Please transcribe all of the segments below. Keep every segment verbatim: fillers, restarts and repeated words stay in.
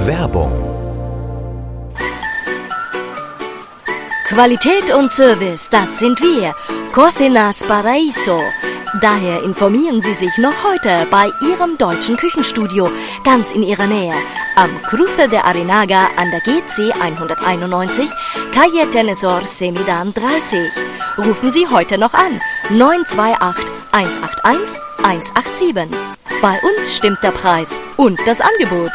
Werbung. Qualität und Service, das sind wir. Cocinas Paraíso. Daher informieren Sie sich noch heute bei Ihrem deutschen Küchenstudio, ganz in Ihrer Nähe. Am Cruce de Arenaga an der G C hunderteinundneunzig, Calle Tenesor Semidan dreißig. Rufen Sie heute noch an. neun zwei acht, eins acht eins, eins acht sieben. Bei uns stimmt der Preis und das Angebot.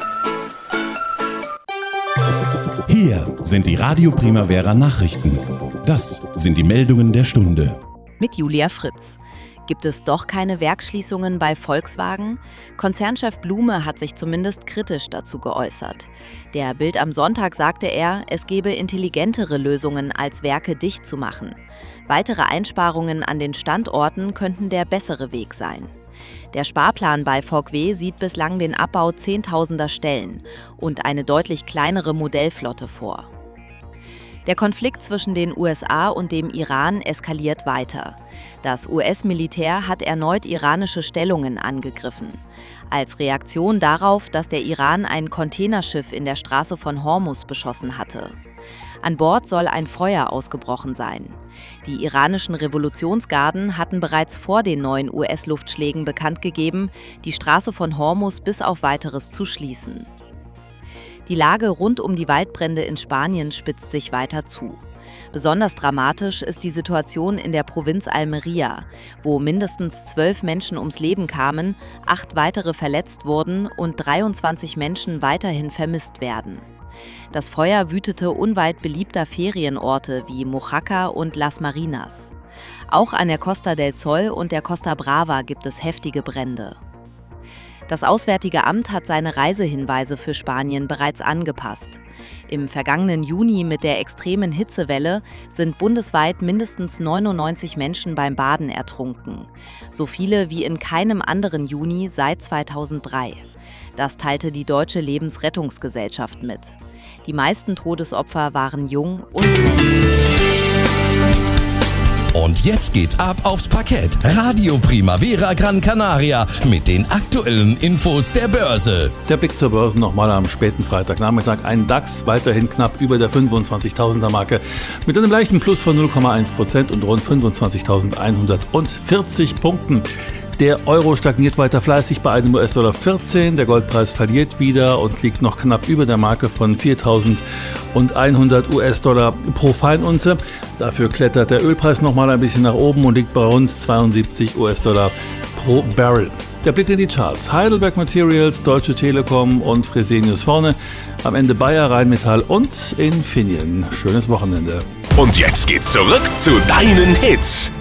Hier sind die Radio Primavera Nachrichten. Das sind die Meldungen der Stunde. Mit Julia Fritz. Gibt es doch keine Werksschließungen bei Volkswagen? Konzernchef Blume hat sich zumindest kritisch dazu geäußert. Der Bild am Sonntag sagte er, es gebe intelligentere Lösungen, als Werke dicht zu machen. Weitere Einsparungen an den Standorten könnten der bessere Weg sein. Der Sparplan bei V W sieht bislang den Abbau zehntausender Stellen und eine deutlich kleinere Modellflotte vor. Der Konflikt zwischen den U S A und dem Iran eskaliert weiter. Das U S-Militär hat erneut iranische Stellungen angegriffen. Als Reaktion darauf, dass der Iran ein Containerschiff in der Straße von Hormuz beschossen hatte. An Bord soll ein Feuer ausgebrochen sein. Die iranischen Revolutionsgarden hatten bereits vor den neuen U S-Luftschlägen bekannt gegeben, die Straße von Hormuz bis auf Weiteres zu schließen. Die Lage rund um die Waldbrände in Spanien spitzt sich weiter zu. Besonders dramatisch ist die Situation in der Provinz Almería, wo mindestens zwölf Menschen ums Leben kamen, acht weitere verletzt wurden und dreiundzwanzig Menschen weiterhin vermisst werden. Das Feuer wütete unweit beliebter Ferienorte wie Mojácar und Las Marinas. Auch an der Costa del Sol und der Costa Brava gibt es heftige Brände. Das Auswärtige Amt hat seine Reisehinweise für Spanien bereits angepasst. Im vergangenen Juni mit der extremen Hitzewelle sind bundesweit mindestens neunundneunzig Menschen beim Baden ertrunken. So viele wie in keinem anderen Juni seit zweitausenddrei. Das teilte die Deutsche Lebensrettungsgesellschaft mit. Die meisten Todesopfer waren jung und männlich. Und jetzt geht's ab aufs Parkett. Radio Primavera Gran Canaria mit den aktuellen Infos der Börse. Der Blick zur Börse nochmal am späten Freitagnachmittag. Ein DAX weiterhin knapp über der fünfundzwanzigtausender Marke mit einem leichten Plus von null Komma eins Prozent und rund fünfundzwanzigtausendeinhundertvierzig Punkten. Der Euro stagniert weiter fleißig bei einem U S-Dollar vierzehn. Der Goldpreis verliert wieder und liegt noch knapp über der Marke von viertausendeinhundert U S-Dollar pro Feinunze. Dafür klettert der Ölpreis nochmal ein bisschen nach oben und liegt bei rund zweiundsiebzig U S-Dollar pro Barrel. Der Blick in die Charts. Heidelberg Materials, Deutsche Telekom und Fresenius vorne. Am Ende Bayer, Rheinmetall und Infineon. Schönes Wochenende. Und jetzt geht's zurück zu deinen Hits.